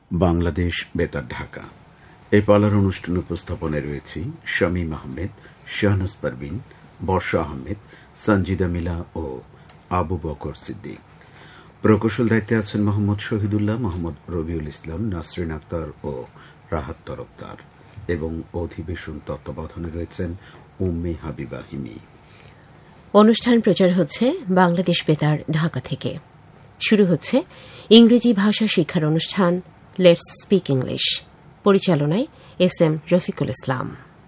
বাংলাদেশ বেতার ঢাকা। এই পালার অনুষ্ঠান উপস্থাপনায় রয়েছি শামীম আহমেদ, শাহনাজ পারভিন, বর্ষা আহমেদ, সঞ্জিদা মিলা ও আবু বকর সিদ্দিক। প্রকৌশল দায়িত্বে আছেন মোহাম্মদ শহীদুল্লাহ, মোহাম্মদ রবিউল ইসলাম, নাসরিন আক্তার ও রাহাত তরফদার এবং অধিবেশন তত্ত্বাবধানে রয়েছেন উম্মে হাবিবা হিমি। অনুষ্ঠান প্রচার হচ্ছে বাংলাদেশ বেতার ঢাকা থেকে। শুরু হচ্ছে ইংরেজি ভাষা শিক্ষার অনুষ্ঠান লেটস স্পিক ইংলিশ। পরিচালনায় SM. Rafiqul Islam.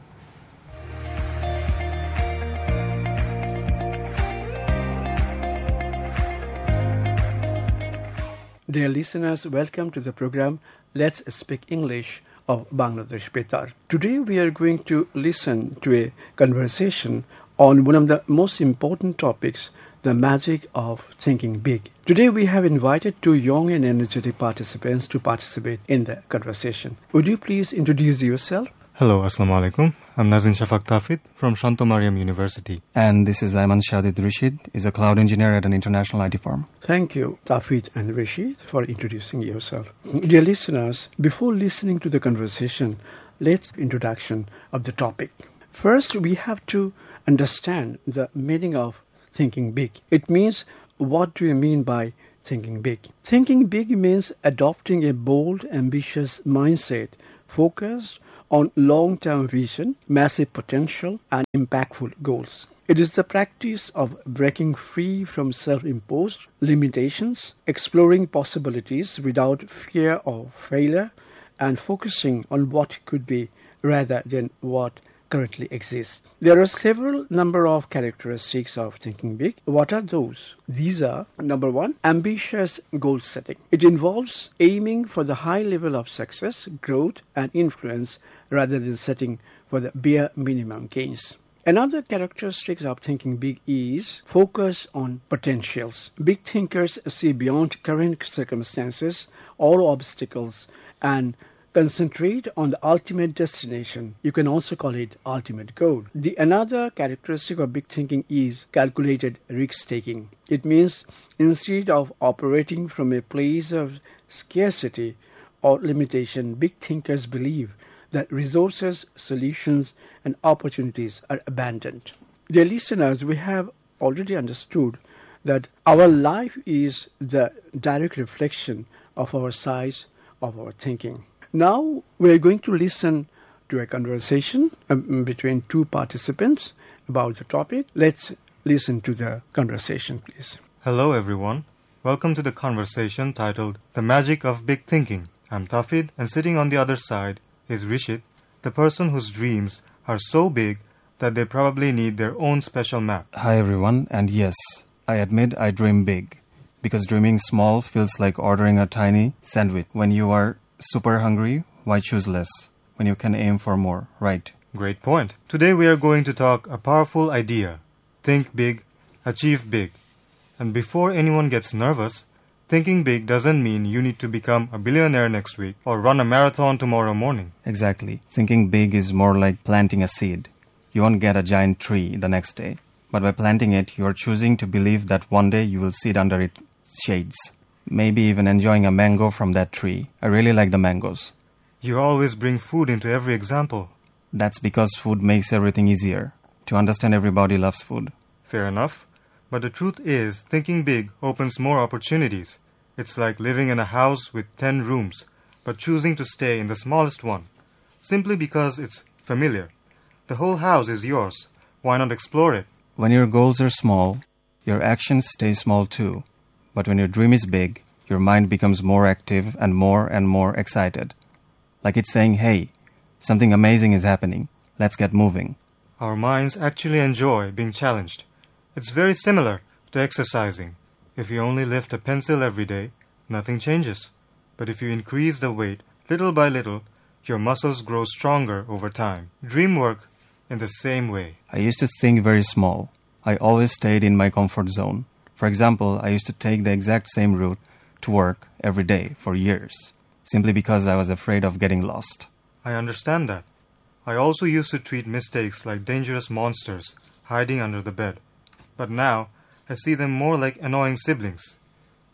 Dear listeners, welcome to the program Let's Speak English of Bangladesh Betar. Today we are going to listen to a conversation on one of the most important topics, the magic of thinking big. Today we have invited two young and energetic participants to participate in the conversation. Would you please introduce yourself? Hello, Assalamu alaikum. I'm Nazin Shafaq Tafid from Shanto Mariam University. And this is Ayman Shadid Rashid, is a cloud engineer at an international IT firm. Thank you, Tafid and Rashid, for introducing yourself. Dear listeners, before listening to the conversation, let's introduction of the topic. First, we have to understand the meaning of thinking big. It means, what do you mean by thinking big? Thinking big means adopting a bold, ambitious mindset focused on long-term vision, massive potential, and impactful goals. It is the practice of breaking free from self-imposed limitations, exploring possibilities without fear of failure, and focusing on what could be rather than what currently exists. There are several number of characteristics of thinking big. What are those? These are, number one, ambitious goal setting. It involves aiming for the high level of success, growth, and influence rather than setting for the bare minimum gains. Another characteristic of thinking big is focus on potentials. Big thinkers see beyond current circumstances or obstacles and concentrate on the ultimate destination. You can also call it ultimate goal. The another characteristic of big thinking is calculated risk-taking. It means instead of operating from a place of scarcity or limitation, big thinkers believe that resources, solutions, and opportunities are abundant. Dear listeners, we have already understood that our life is the direct reflection of our size, of our thinking. Now we are going to listen to a conversation between two participants about the topic. Let's listen to the conversation, please. Hello, everyone. Welcome to the conversation titled The Magic of Big Thinking. I'm Tafid, and sitting on the other side is Rishit, the person whose dreams are so big that they probably need their own special map. Hi everyone, and yes, I admit I dream big, because dreaming small feels like ordering a tiny sandwich. When you are super hungry, why choose less? When you can aim for more, right? Great point. Today we are going to talk a powerful idea. Think big, achieve big. And before anyone gets nervous, thinking big doesn't mean you need to become a billionaire next week or run a marathon tomorrow morning. Exactly. Thinking big is more like planting a seed. You won't get a giant tree the next day, but by planting it, you are choosing to believe that one day you will sit under its shades, maybe even enjoying a mango from that tree. I really like the mangoes. You always bring food into every example. That's because food makes everything easier. To understand, everybody loves food. Fair enough. But the truth is, thinking big opens more opportunities. It's like living in a house with 10 rooms, but choosing to stay in the smallest one, simply because it's familiar. The whole house is yours. Why not explore it? When your goals are small, your actions stay small too. But when your dream is big, your mind becomes more active and more excited. Like it's saying, hey, something amazing is happening. Let's get moving. Our minds actually enjoy being challenged. It's very similar to exercising. If you only lift a pencil every day, nothing changes. But if you increase the weight little by little, your muscles grow stronger over time. Dream work in the same way. I used to think very small. I always stayed in my comfort zone. For example, I used to take the exact same route to work every day for years, simply because I was afraid of getting lost. I understand that. I also used to treat mistakes like dangerous monsters hiding under the bed. But now, I see them more like annoying siblings.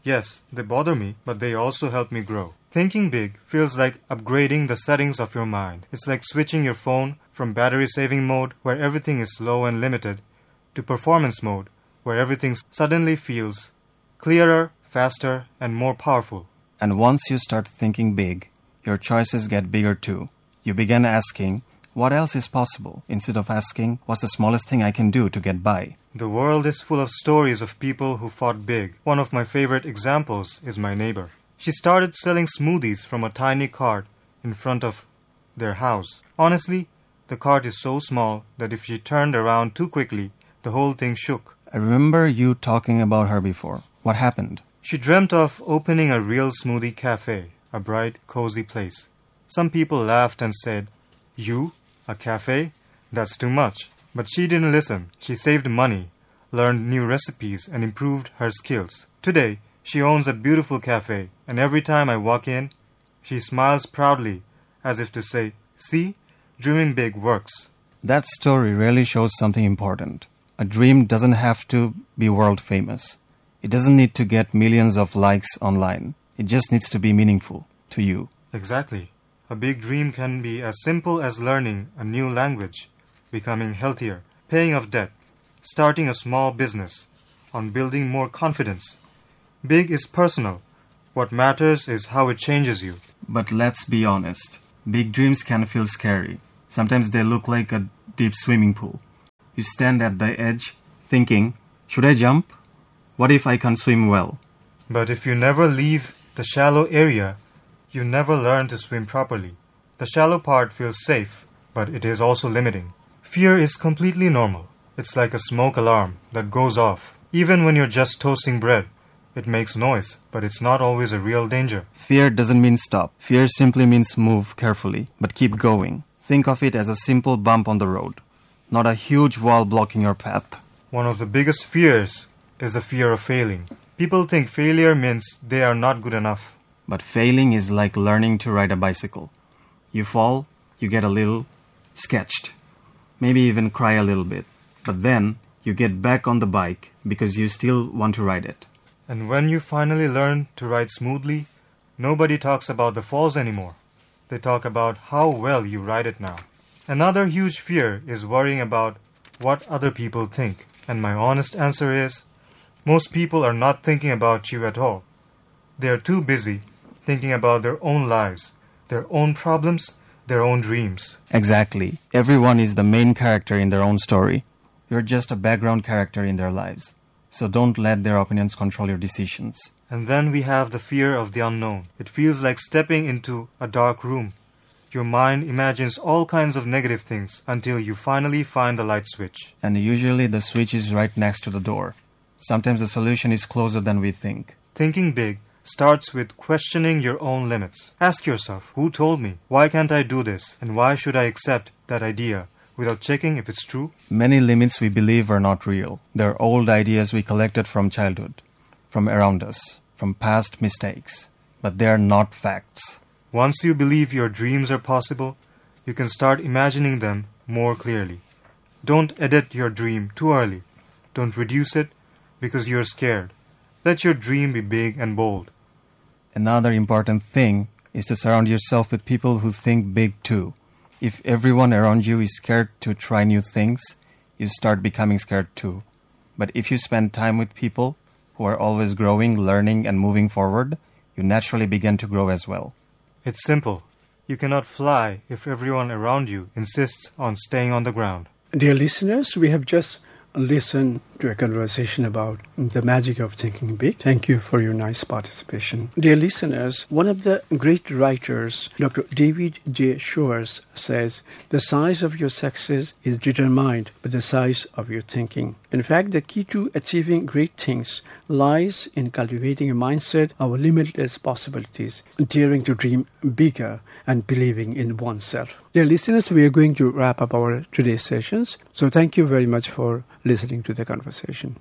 Yes, they bother me, but they also help me grow. Thinking big feels like upgrading the settings of your mind. It's like switching your phone from battery-saving mode, where everything is slow and limited, to performance mode, where everything suddenly feels clearer, faster, and more powerful. And once you start thinking big, your choices get bigger too. You begin asking, what else is possible, instead of asking, what's the smallest thing I can do to get by? The world is full of stories of people who fought big. One of my favorite examples is my neighbor. She started selling smoothies from a tiny cart in front of their house. Honestly, the cart is so small that if she turned around too quickly, the whole thing shook. I remember you talking about her before. What happened? She dreamt of opening a real smoothie cafe, a bright, cozy place. Some people laughed and said, "You? A cafe? That's too much." But she didn't listen. She saved money, learned new recipes, and improved her skills. Today, she owns a beautiful cafe, and every time I walk in, she smiles proudly, as if to say, "See, dreaming big works." That story really shows something important. A dream doesn't have to be world famous. It doesn't need to get millions of likes online. It just needs to be meaningful to you. Exactly. A big dream can be as simple as learning a new language, becoming healthier, paying off debt, starting a small business, on building more confidence. Big is personal. What matters is how it changes you. But let's be honest. Big dreams can feel scary. Sometimes they look like a deep swimming pool. You stand at the edge thinking, should I jump? What if I can't swim well? But if you never leave the shallow area, you never learn to swim properly. The shallow part feels safe, but it is also limiting. Fear is completely normal. It's like a smoke alarm that goes off. Even when you're just toasting bread, it makes noise, but it's not always a real danger. Fear doesn't mean stop. Fear simply means move carefully, but keep going. Think of it as a simple bump on the road, not a huge wall blocking your path. One of the biggest fears is the fear of failing. People think failure means they are not good enough. But failing is like learning to ride a bicycle. You fall, you get a little sketched, maybe even cry a little bit. But then you get back on the bike because you still want to ride it. And when you finally learn to ride smoothly, nobody talks about the falls anymore. They talk about how well you ride it now. Another huge fear is worrying about what other people think. And my honest answer is, most people are not thinking about you at all. They are too busy thinking about their own lives, their own problems, their own dreams. Exactly. Everyone is the main character in their own story. You're just a background character in their lives. So don't let their opinions control your decisions. And then we have the fear of the unknown. It feels like stepping into a dark room. Your mind imagines all kinds of negative things until you finally find the light switch. And usually the switch is right next to the door. Sometimes the solution is closer than we think. Thinking big starts with questioning your own limits. Ask yourself, who told me? Why can't I do this? And why should I accept that idea without checking if it's true? Many limits we believe are not real. They're old ideas we collected from childhood, from around us, from past mistakes. But they are not facts. Once you believe your dreams are possible, you can start imagining them more clearly. Don't edit your dream too early. Don't reduce it because you're scared. Let your dream be big and bold. Another important thing is to surround yourself with people who think big too. If everyone around you is scared to try new things, you start becoming scared too. But if you spend time with people who are always growing, learning, and moving forward, you naturally begin to grow as well. It's simple. You cannot fly if everyone around you insists on staying on the ground. Dear listeners, we have just listened to a conversation about the magic of thinking big. Thank you for your nice participation. Dear listeners, one of the great writers, Dr. David J. Schwartz, says, the size of your success is determined by the size of your thinking. In fact, the key to achieving great things lies in cultivating a mindset of limitless possibilities, daring to dream bigger, and believing in oneself. Dear listeners, we are going to wrap up our today's sessions. So thank you very much for listening to the conversation.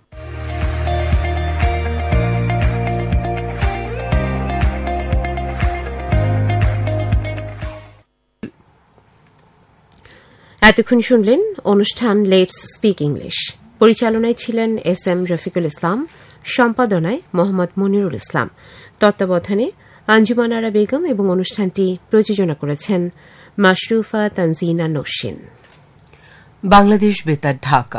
এতক্ষণ শুনলেন অনুষ্ঠান let's speak English. পরিচালনায় ছিলেন S M Rafiqul Islam, সম্পাদনায় Mohammad Monirul ইসলাম, তত্ত্বাবধানে আঞ্জুমান আরা বেগম এবং অনুষ্ঠানটি প্রযোজনা করেছেন মাশরুফা তানজিনা নসিন। বাংলাদেশ বেতার, ঢাকা।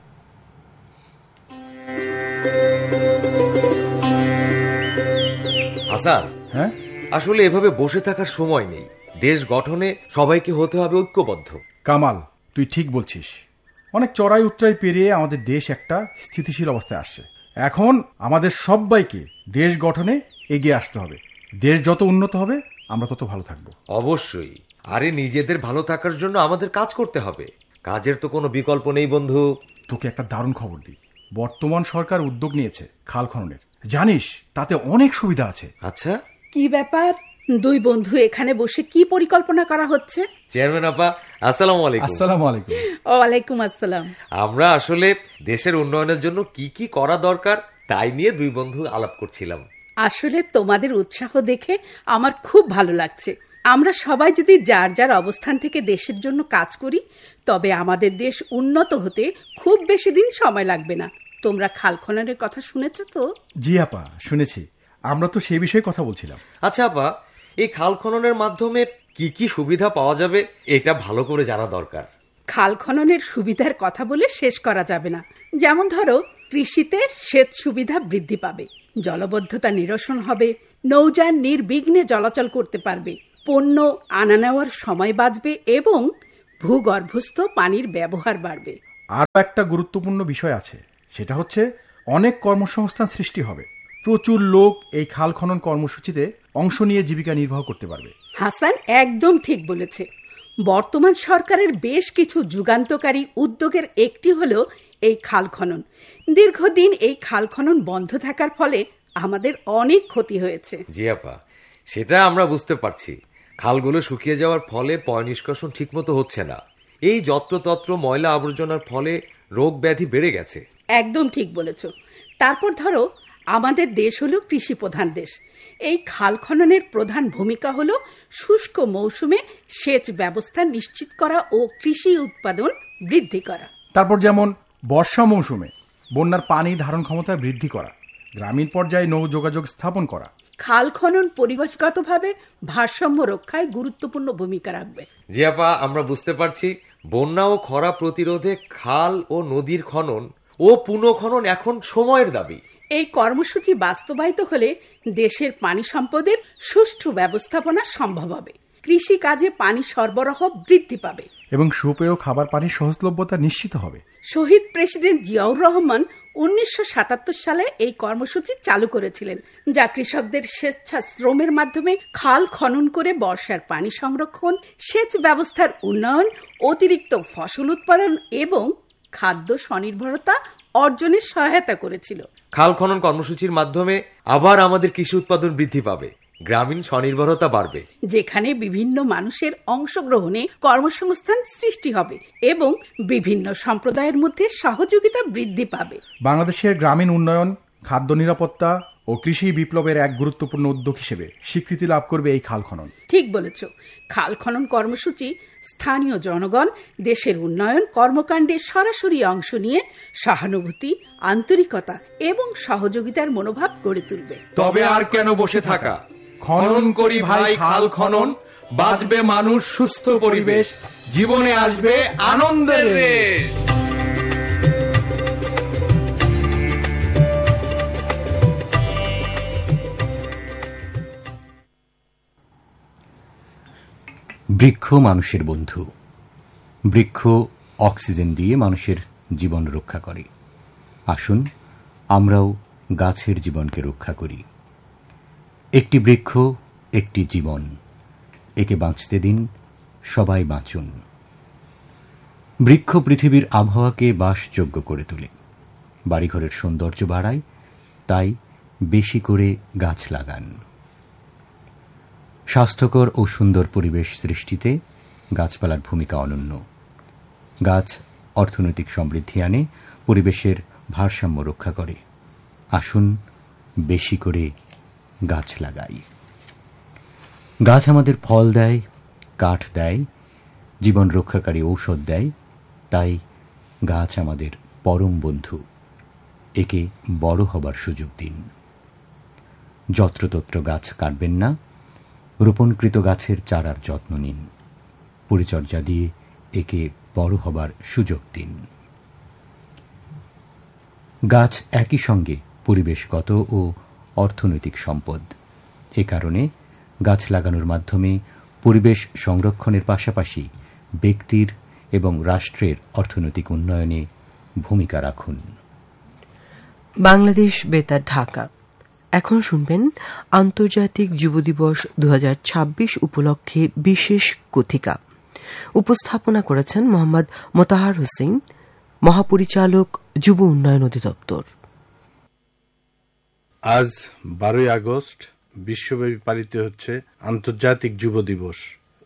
হাসান, হ্যাঁ, আসলে এভাবে বসে থাকার সময় নেই। দেশ গঠনে সবাইকে হতে হবে ঐক্যবদ্ধ। কামাল, তুই ঠিক বলছিস। অনেক চড়াই উতরাই পেরিয়ে আমাদের দেশ একটা স্থিতিশীল অবস্থায় আসছে। এখন আমাদের সবাইকে দেশ গঠনে এগিয়ে আসতে হবে। দেশ যত উন্নত হবে আমরা তত ভালো থাকবো। অবশ্যই। আরে নিজেদের ভালো থাকার জন্য আমাদের কাজ করতে হবে। কাজের তো কোনো বিকল্প নেই বন্ধু। তোকে একটা দারুণ খবর দিই, বর্তমান সরকার উদ্যোগ নিয়েছে খাল খননের। জানিস, তাতে অনেক সুবিধা আছে। আচ্ছা, কি ব্যাপার? দুই বন্ধু এখানে বসে কি পরিকল্পনা করা হচ্ছে? চেয়ারম্যান আপা, আসসালামু আলাইকুম। আসসালামু আলাইকুম। ওয়ালাইকুম আসসালাম। আমরা আসলে দেশের উন্নয়নের জন্য কি কি করা দরকার তাই নিয়ে দুই বন্ধু আলাপ করছিলাম। আসলে তোমাদের উৎসাহ দেখে আমার খুব ভালো লাগছে। আমরা সবাই যদি যার যার অবস্থান থেকে দেশের জন্য কাজ করি, তবে আমাদের দেশ উন্নত হতে খুব বেশি দিন সময় লাগবে না। তোমরা খাল খননের কথা শুনেছ তো? জি আপা, শুনেছি। আমরা তো সেই বিষয়ে কথা বলছিলাম। আচ্ছা আপা, এই খাল খননের মাধ্যমে কি কি সুবিধা পাওয়া যাবে এটা ভালো করে জানা দরকার। খাল খননের সুবিধার কথা বলে শেষ করা যাবে না। যেমন ধরো, কৃষিতে সেচ সুবিধা বৃদ্ধি পাবে, জলবদ্ধতা নিরসন হবে, নৌযান নির্বিঘ্নে চলাচল করতে পারবে, পণ্য আনা নেওয়ার সময় বাঁচবে এবং ভূগর্ভস্থ পানির ব্যবহার বাড়বে। আরও একটা গুরুত্বপূর্ণ বিষয় আছে, সেটা হচ্ছে অনেক কর্মসংস্থান সৃষ্টি হবে। প্রচুর লোক এই খাল খনন কর্মসূচিতে অংশ নিয়ে জীবিকা নির্বাহ করতে পারবে। হাসান একদম ঠিক বলেছে। বর্তমান সরকারের বেশ কিছু যুগান্তকারী উদ্যোগের একটি হল এই খাল খনন। দীর্ঘদিন এই খাল খনন বন্ধ থাকার ফলে আমাদের অনেক ক্ষতি হয়েছে। জি আপা, সেটা আমরা বুঝতে পারছি। খালগুলো শুকিয়ে যাওয়ার ফলে পয় নিষ্কাশন ঠিকমতো হচ্ছে না। এই যত্রতত্র ময়লা আবর্জনার ফলে রোগ ব্যাধি বেড়ে গেছে। একদম ঠিক বলেছ। তারপর ধরো, আমাদের দেশ হলো কৃষি প্রধান দেশ। এই খাল খননের প্রধান ভূমিকা হলো শুষ্ক মৌসুমে সেচ ব্যবস্থা নিশ্চিত করা ও কৃষি উৎপাদন বৃদ্ধি করা। তারপর যেমন বর্ষা মৌসুমে বন্যার পানি ধারণ ক্ষমতা বৃদ্ধি করা, গ্রামীণ পর্যায়ে নৌ যোগাযোগ স্থাপন করা। খাল খনন পরিবেশগতভাবে ভারসাম্য রক্ষায় গুরুত্বপূর্ণ ভূমিকা রাখবে। জি আপা, আমরা বুঝতে পারছি। বন্যা ও খরা প্রতিরোধে খাল ও নদীর খনন ও পুনঃখনন এখন সময়ের দাবি। এই কর্মসূচি বাস্তবায়িত হলে দেশের পানি সম্পদের সুষ্ঠু ব্যবস্থাপনা সম্ভব হবে, কৃষি কাজে পানি সরবরাহ বৃদ্ধি পাবে এবং সুপেয় খাবার পানির সহজলভ্যতা নিশ্চিত হবে। শহীদ প্রেসিডেন্ট জিয়াউর রহমান 1977 সালে এই কর্মসূচি চালু করেছিলেন, যা কৃষকদের স্বেচ্ছা শ্রমের মাধ্যমে খাল খনন করে বর্ষার পানি সংরক্ষণ, সেচ ব্যবস্থার উন্নয়ন, অতিরিক্ত ফসল উৎপাদন এবং খাদ্য স্বনির্ভরতা অর্জনে সহায়তা করেছিল। খাল খনন কর্মসূচির মাধ্যমে আবার আমাদের কৃষি উৎপাদন বৃদ্ধি পাবে, গ্রামীণ স্বনির্ভরতা বাড়বে, যেখানে বিভিন্ন মানুষের অংশগ্রহণে কর্মসংস্থান সৃষ্টি হবে এবং বিভিন্ন সম্প্রদায়ের মধ্যে সহযোগিতা বৃদ্ধি পাবে। বাংলাদেশের গ্রামীণ উন্নয়ন, খাদ্য নিরাপত্তা ও কৃষি বিপ্লবের এক গুরুত্বপূর্ণ উদ্যোগ হিসেবে স্বীকৃতি লাভ করবে এই খাল খনন। ঠিক বলেছ। খাল খনন কর্মসূচি স্থানীয় জনগণ দেশের উন্নয়ন কর্মকাণ্ডে সরাসরি অংশ নিয়ে সহানুভূতি, আন্তরিকতা এবং সহযোগিতার মনোভাব গড়ে তুলবে। তবে আর কেন বসে থাকা? খনন করি ভাই খাল খনন, বাঁচবে মানুষ, সুস্থ পরিবেশ, জীবনে আসবে আনন্দের রেশ। বৃক্ষ মানুষের বন্ধু। বৃক্ষ অক্সিজেন দিয়ে মানুষের জীবন রক্ষা করে। আসুন আমরাও গাছের জীবনকে রক্ষা করি। একটি বৃক্ষ, একটি জীবন, একে বাঁচতে দিন, সবাই বাঁচুন। বৃক্ষ পৃথিবীর আবহাওয়াকে বাসযোগ্য করে তোলে, বাড়িঘরের সৌন্দর্য বাড়ায়, তাই বেশি করে গাছ লাগান। স্বাস্থ্যকর ও সুন্দর পরিবেশ সৃষ্টিতে গাছপালার ভূমিকা অনন্য। গাছ অর্থনৈতিক সমৃদ্ধি আনে, পরিবেশের ভারসাম্য রক্ষা করে। আসুন বেশি করে গাছ লাগাই। গাছ আমাদের ফল দেয়, কাঠ দেয়, জীবন রক্ষাকারী ঔষধ দেয়, তাই গাছ আমাদের পরম বন্ধু। একে বড় হবার সুযোগ দিন। যত্রতত্র গাছ কাটবেন না, রোপণকৃত গাছের চারার যত্ন নিন, পরিচর্যা দিয়ে একে বড় হবার সুযোগ দিন। গাছ একই সঙ্গে পরিবেশগত ও অর্থনৈতিক সম্পদ। এ কারণে গাছ লাগানোর মাধ্যমে পরিবেশ সংরক্ষণের পাশাপাশি ব্যক্তির এবং রাষ্ট্রের অর্থনৈতিক উন্নয়নে ভূমিকা রাখুন। বাংলাদেশ বেতার, ঢাকা। এখন শুনবেন আন্তর্জাতিক যুব দিবস 2026 উপলক্ষে বিশেষ কথিকা। উপস্থাপনা করেছেন মোহাম্মদ মোতাহার হোসেন, মহাপরিচালক, যুব উন্নয়ন অধিদপ্তর। আজ 12 আগস্ট বিশ্বব্যাপী পালিত হচ্ছে আন্তর্জাতিক যুব দিবস।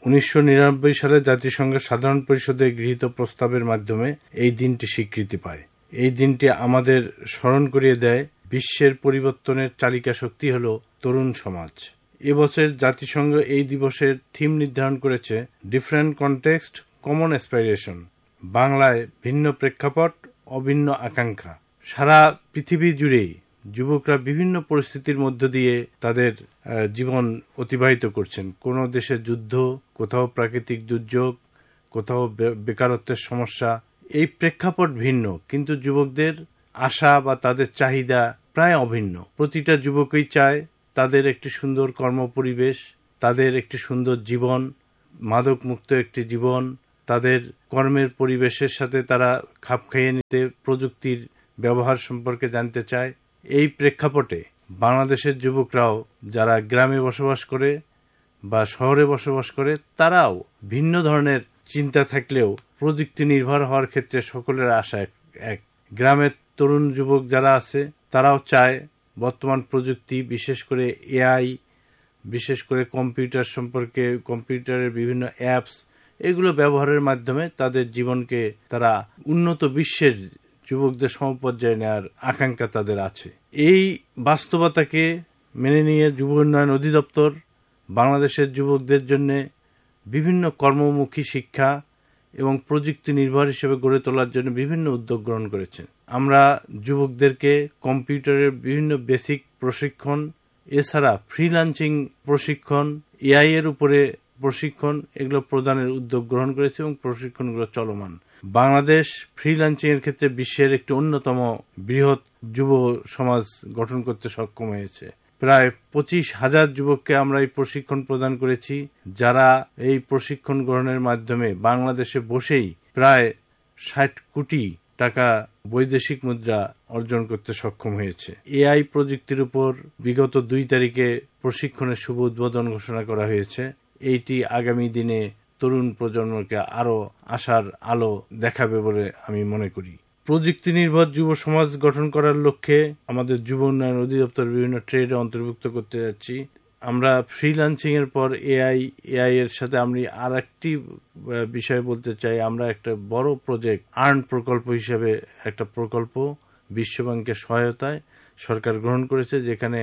1999 সালে জাতিসংঘের সাধারণ পরিষদে গৃহীত প্রস্তাবের মাধ্যমে এই দিনটি স্বীকৃতি পায়। এই দিনটি আমাদের স্মরণ করিয়ে দেয় বিশ্বের পরিবর্তনের চালিকা শক্তি হল তরুণ সমাজ। এবছর জাতিসংঘ এই দিবসের থিম নির্ধারণ করেছে ডিফারেন্ট কনটেক্সট, কমন অ্যাসপাইরেশন। বাংলায় ভিন্ন প্রেক্ষাপট, অভিন্ন আকাঙ্ক্ষা। সারা পৃথিবী জুড়েই যুবকরা বিভিন্ন পরিস্থিতির মধ্য দিয়ে তাদের জীবন অতিবাহিত করছেন। কোনো দেশে যুদ্ধ, কোথাও প্রাকৃতিক দুর্যোগ, কোথাও বেকারত্বের সমস্যা। এই প্রেক্ষাপট ভিন্ন, কিন্তু যুবকদের আশা বা তাদের চাহিদা প্রায় অভিন্ন। প্রতিটা যুবকই চায় তাদের একটি সুন্দর কর্মপরিবেশ, তাদের একটি সুন্দর জীবন, মাদক মুক্ত একটি জীবন, তাদের কর্মের পরিবেশের সাথে তারা খাপ খাইয়ে নিতে প্রযুক্তির ব্যবহার সম্পর্কে জানতে চায়। এই প্রেক্ষাপটে বাংলাদেশের যুবকরাও যারা গ্রামে বসবাস করে বা শহরে বসবাস করে তারাও ভিন্ন ধরনের চিন্তা থাকলেও প্রযুক্তি নির্ভর হওয়ার ক্ষেত্রে সকলের আশা এক। গ্রামের তরুণ যুবক যারা আছে তারাও চায় বর্তমান প্রযুক্তি, বিশেষ করে এআই, বিশেষ করে কম্পিউটার সম্পর্কে, কম্পিউটারের বিভিন্ন অ্যাপস, এগুলো ব্যবহারের মাধ্যমে তাদের জীবনকে তারা উন্নত বিশ্বের যুবকদের সমপর্যায়ে নেওয়ার আকাঙ্ক্ষা তাদের আছে। এই বাস্তবতাকে মেনে নিয়ে যুব উন্নয়ন অধিদপ্তর বাংলাদেশের যুবকদের জন্য বিভিন্ন কর্মমুখী শিক্ষা এবং প্রযুক্তি নির্ভর হিসেবে গড়ে তোলার জন্য বিভিন্ন উদ্যোগ গ্রহণ করেছে। আমরা যুবকদেরকে কম্পিউটারের বিভিন্ন বেসিক প্রশিক্ষণ, এছাড়া ফ্রিল্যান্সিং প্রশিক্ষণ, এআই এর উপরে প্রশিক্ষণ, এগুলো প্রদানের উদ্যোগ গ্রহণ করেছে এবং প্রশিক্ষণগুলো চলমান। বাংলাদেশ ফ্রিল্যান্সিং এর ক্ষেত্রে বিশ্বের একটি অন্যতম বৃহৎ যুব সমাজ গঠন করতে সক্ষম হয়েছে। প্রায় 25,000 যুবককে আমরা এই প্রশিক্ষণ প্রদান করেছি, যারা এই প্রশিক্ষণ গ্রহণের মাধ্যমে বাংলাদেশে বসেই প্রায় 60 কোটি টাকা বৈদেশিক মুদ্রা অর্জন করতে সক্ষম হয়েছে। এআই প্রযুক্তির উপর বিগত 2 তারিখে প্রশিক্ষণের শুভ উদ্বোধন ঘোষণা করা হয়েছে। এইটি আগামী দিনে তরুণ প্রজন্মকে আরো আশার আলো দেখাবে বলে আমি মনে করি। প্রযুক্তি নির্ভর যুব সমাজ গঠন করার লক্ষ্যে আমাদের যুব উন্নয়ন অধিদপ্তর বিভিন্ন ট্রেডে অন্তর্ভুক্ত করতে যাচ্ছি। আমরা ফ্রিল্যান্সিং এর পর এআই এর সাথে আমি আর একটি বিষয় বলতে চাই। আমরা একটা বড় প্রজেক্ট, আর্ন প্রকল্প হিসেবে একটা প্রকল্প বিশ্বব্যাংকের সহায়তায় সরকার গ্রহণ করেছে, যেখানে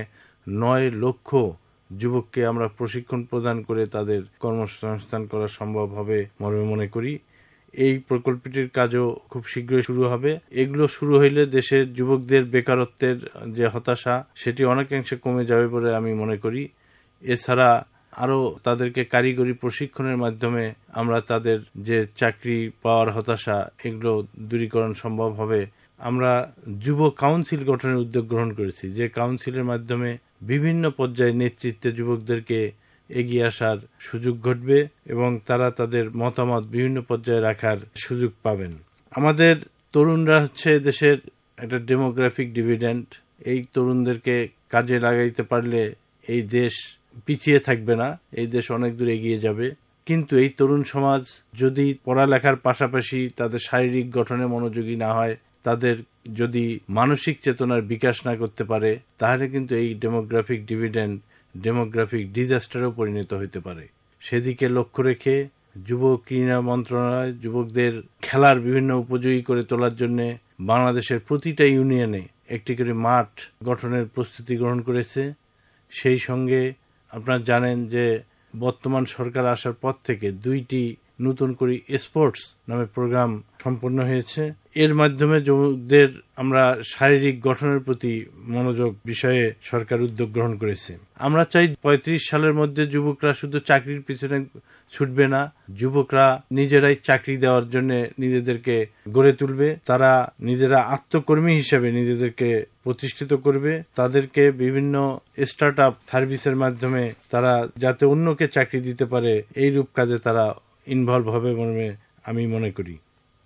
9 লক্ষ যুবককে আমরা প্রশিক্ষণ প্রদান করে তাদের কর্মসংস্থান করা সম্ভব হবে মনে করি। এই প্রকল্পটির কাজও খুব শীঘ্রই শুরু হবে। এগুলো শুরু হইলে দেশের যুবকদের বেকারত্বের যে হতাশা, সেটি অনেকাংশে কমে যাবে বলে আমি মনে করি। এছাড়া আরো তাদেরকে কারিগরি প্রশিক্ষণের মাধ্যমে আমরা তাদের যে চাকরি পাওয়ার হতাশা, এগুলো দূরীকরণ সম্ভব হবে। আমরা যুব কাউন্সিল গঠনের উদ্যোগ গ্রহণ করেছি, যে কাউন্সিলের মাধ্যমে বিভিন্ন পর্যায়ে নেতৃত্বে যুবকদেরকে এগিয়ে আসার সুযোগ ঘটবে এবং তারা তাদের মতামত বিভিন্ন পর্যায়ে রাখার সুযোগ পাবেন। আমাদের তরুণরা হচ্ছে দেশের একটা ডেমোগ্রাফিক ডিভিডেন্ড। এই তরুণদেরকে কাজে লাগাইতে পারলে এই দেশ পিছিয়ে থাকবে না, এই দেশ অনেক দূর এগিয়ে যাবে। কিন্তু এই তরুণ সমাজ যদি পড়ালেখার পাশাপাশি তাদের শারীরিক গঠনে মনোযোগী না হয়, তাদের যদি মানসিক চেতনার বিকাশ না করতে পারে, তাহলে কিন্তু এই ডেমোগ্রাফিক ডিভিডেন্ড ডেমোগ্রাফিক ডিজাস্টারেও পরিণত হতে পারে। সেদিকে লক্ষ্য রেখে যুব ক্রীড়া মন্ত্রণালয় যুবকদের খেলার বিভিন্ন উপযোগী করে তোলার জন্য বাংলাদেশের প্রতিটা ইউনিয়নে একটি করে মাঠ গঠনের প্রস্তুতি গ্রহণ করেছে। সেই সঙ্গে আপনারা জানেন যে বর্তমান সরকার আসার পর থেকে 2টি নতুন করে স্পোর্টস নামে প্রোগ্রাম সম্পন্ন হয়েছে। এর মাধ্যমে যুবকদের আমরা শারীরিক গঠনের প্রতি মনোযোগ বিষয়ে সরকার উদ্যোগ গ্রহণ করেছে। আমরা চাই 35 সালের মধ্যে যুবকরা শুধু চাকরির পিছনে ছুটবে না, যুবকরা নিজেরাই চাকরি দেওয়ার জন্য নিজেদেরকে গড়ে তুলবে, তারা নিজেরা আত্মকর্মী হিসেবে নিজেদেরকে প্রতিষ্ঠিত করবে, তাদেরকে বিভিন্ন স্টার্ট আপ সার্ভিসের মাধ্যমে তারা যাতে অন্যকে চাকরি দিতে পারে এই রূপ কাজে তারা ইনভলভ হবে বলে আমি মনে করি।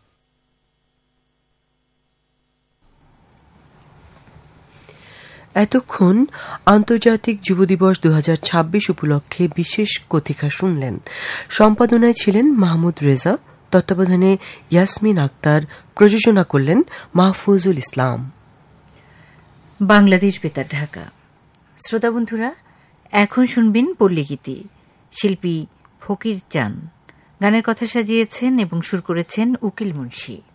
এতক্ষণ আন্তর্জাতিক যুব দিবস 2026 উপলক্ষে বিশেষ কথিকা শুনলেন। সম্পাদনায় ছিলেন মাহমুদ রেজা, তত্ত্বাবধানে ইয়াসমিন আক্তার, প্রযোজনা করলেন মাহফুজুল ইসলাম। বাংলাদেশ বেতার, ঢাকা। শ্রোতা বন্ধুরা, এখন শুনবেন পল্লীগীতি। শিল্পী ফকির চান। গানের কথা সাজিয়েছেন এবং সুর করেছেন উকিল মুন্সী।